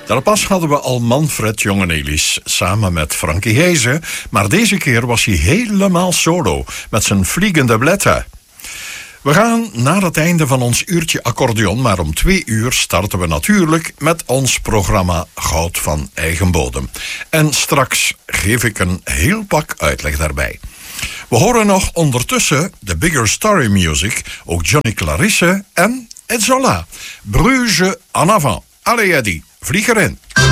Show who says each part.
Speaker 1: Daarpas hadden we al Manfred Jongenelis samen met Frankie Hezen, maar deze keer was hij helemaal solo met zijn Vliegende Blätter. We gaan na het einde van ons uurtje accordeon, maar om 2 uur starten we natuurlijk met ons programma Goud van Eigen Bodem. En straks geef ik een heel pak uitleg daarbij. We horen nog ondertussen de Bigger Story Music, ook Johnny Clarisse en Ed Zola. Bruges en avant. Allez Eddie, vlieg erin.